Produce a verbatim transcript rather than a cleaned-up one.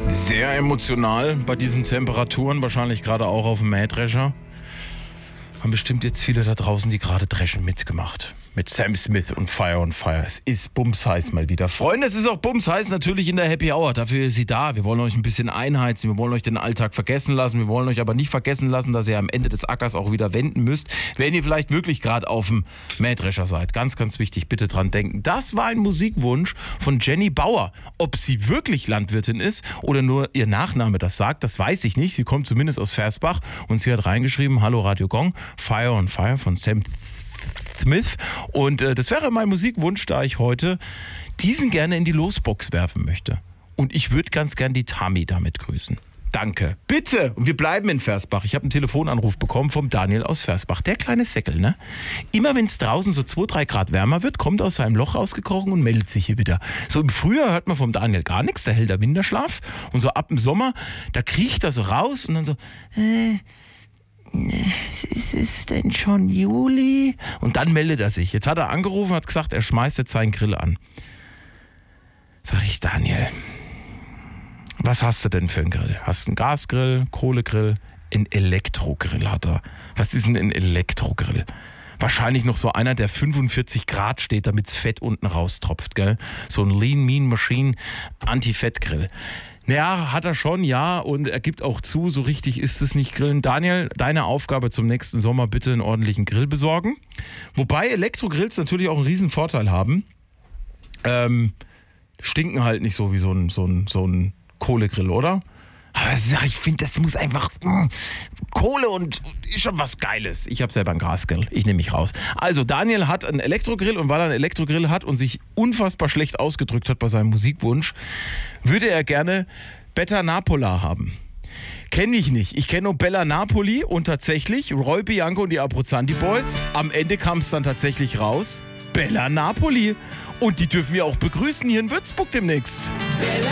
Sehr emotional bei diesen Temperaturen, wahrscheinlich gerade auch auf dem Mähdrescher. Haben bestimmt jetzt viele da draußen, die gerade dreschen, mitgemacht. Mit Sam Smith und Fire on Fire. Es ist bumsheiß mal wieder. Freunde, es ist auch bumsheiß natürlich in der Happy Hour. Dafür ist sie da. Wir wollen euch ein bisschen einheizen. Wir wollen euch den Alltag vergessen lassen. Wir wollen euch aber nicht vergessen lassen, dass ihr am Ende des Ackers auch wieder wenden müsst, wenn ihr vielleicht wirklich gerade auf dem Mähdrescher seid. Ganz, ganz wichtig, bitte dran denken. Das war ein Musikwunsch von Jenny Bauer. Ob sie wirklich Landwirtin ist oder nur ihr Nachname das sagt, das weiß ich nicht. Sie kommt zumindest aus Versbach und sie hat reingeschrieben, hallo Radio Gong, Fire on Fire von Sam Smith. Und äh, das wäre mein Musikwunsch, da ich heute diesen gerne in die Losbox werfen möchte. Und ich würde ganz gern die Tami damit grüßen. Danke. Bitte. Und wir bleiben in Versbach. Ich habe einen Telefonanruf bekommen vom Daniel aus Versbach. Der kleine Säckel, ne? Immer wenn es draußen so zwei, drei Grad wärmer wird, kommt er aus seinem Loch rausgekrochen und meldet sich hier wieder. So im Frühjahr hört man vom Daniel gar nichts, da hält er Winterschlaf. Und so ab dem Sommer, da kriecht er so raus und dann so, äh, ist es denn schon Juli? Und dann meldet er sich. Jetzt hat er angerufen und hat gesagt, er schmeißt jetzt seinen Grill an. Sag ich, Daniel, was hast du denn für einen Grill? Hast du einen Gasgrill, Kohlegrill? Ein Elektrogrill hat er. Was ist denn ein Elektrogrill? Wahrscheinlich noch so einer, der fünfundvierzig Grad steht, damit's Fett unten raustropft, gell? So ein Lean Mean Machine Anti-Fett-Grill. Naja, hat er schon, ja, und er gibt auch zu, so richtig ist es nicht grillen. Daniel, deine Aufgabe zum nächsten Sommer, bitte einen ordentlichen Grill besorgen. Wobei Elektrogrills natürlich auch einen riesen Vorteil haben. Ähm, stinken halt nicht so wie so ein, so ein, so ein Kohlegrill, oder? Aber ich finde, das muss einfach mh, Kohle und ist schon was Geiles. Ich habe selber einen Gasgrill, ich nehme mich raus. Also Daniel hat einen Elektrogrill und weil er einen Elektrogrill hat und sich unfassbar schlecht ausgedrückt hat bei seinem Musikwunsch, würde er gerne Betta Napola haben. Kenne ich nicht. Ich kenne nur Bella Napoli und tatsächlich Roy Bianco und die Abruzzanti Boys. Am Ende kam es dann tatsächlich raus. Bella Napoli. Und die dürfen wir auch begrüßen hier in Würzburg demnächst.